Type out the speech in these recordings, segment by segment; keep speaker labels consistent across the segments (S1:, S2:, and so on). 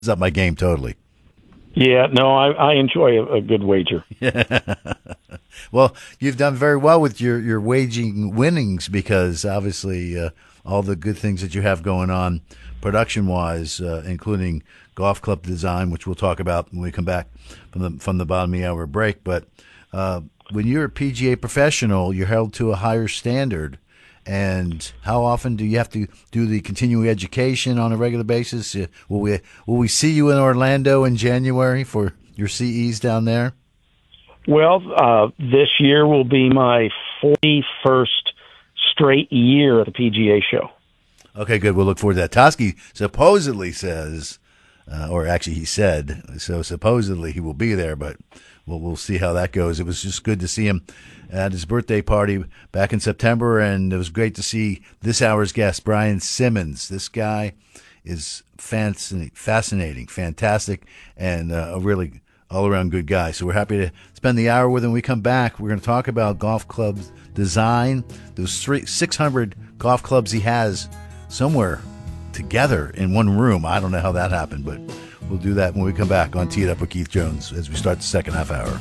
S1: up my game totally.
S2: Yeah, no, I enjoy a good wager.
S1: Well, you've done very well with your waging winnings because obviously all the good things that you have going on production-wise, including golf club design, which we'll talk about when we come back from the bottom of the hour break. But when you're a PGA professional, you're held to a higher standard. And how often do you have to do the continuing education on a regular basis? Will we see you in Orlando in January for your CEs down there?
S2: Well, this year will be my 41st straight year at the PGA show.
S1: Okay, good. We'll look forward to that. Toski supposedly says, or actually he said, so supposedly he will be there, but we'll see how that goes. It was just good to see him at his birthday party back in September, and it was great to see this hour's guest, Brian Simmons. This guy is fascinating, fantastic, and a really all-around good guy. So we're happy to spend the hour with him. When we come back, we're going to talk about golf club design, those 600 golf clubs he has somewhere together in one room. I don't know how that happened, but we'll do that when we come back on Tee It Up with Keith Jones as we start the second half hour.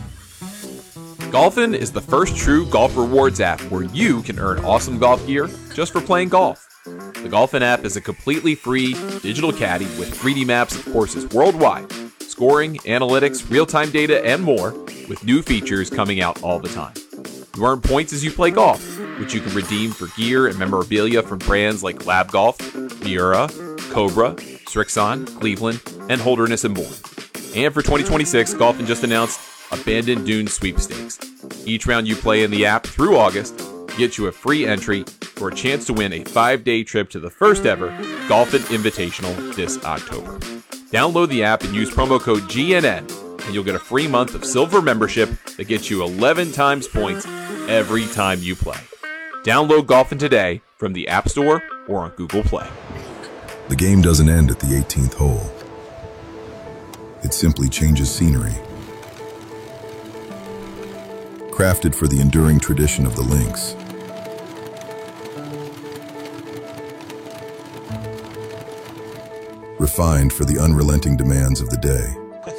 S3: Golfin is the first true golf rewards app where you can earn awesome golf gear just for playing golf. The Golfin app is a completely free digital caddy with 3D maps of courses worldwide, scoring, analytics, real-time data, and more, with new features coming out all the time. You earn points as you play golf, which you can redeem for gear and memorabilia from brands like Lab Golf, Miura, Cobra, Strixon, Cleveland, and Holderness and Bourne. And for 2026, Golfin just announced Abandoned Dunes Sweepstakes. Each round you play in the app through August gets you a free entry for a chance to win a 5-day trip to the first ever Golfin Invitational this October. Download the app and use promo code GNN, and you'll get a free month of silver membership that gets you 11 times points every time you play. Download Golfin today from the App Store or on Google Play.
S4: The game doesn't end at the 18th hole. It simply changes scenery. Crafted for the enduring tradition of the links. Refined for the unrelenting demands of the day.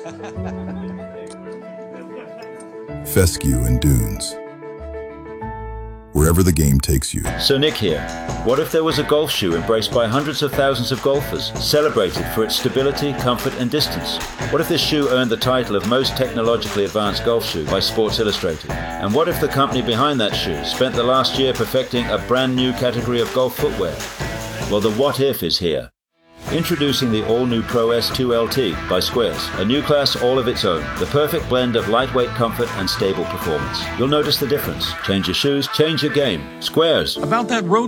S4: Fescue and Dunes. Wherever the game takes you.
S5: So Nick here. What if there was a golf shoe embraced by hundreds of thousands of golfers, celebrated for its stability, comfort and distance? What if this shoe earned the title of most technologically advanced golf shoe by Sports Illustrated? And what if the company behind that shoe spent the last year perfecting a brand new category of golf footwear? Well, the what if is here. Introducing the all-new Pro S2 LT by Squares, a new class all of its own, the perfect blend of lightweight comfort and stable performance. You'll notice the difference. Change your shoes, change your game. Squares.
S6: About that road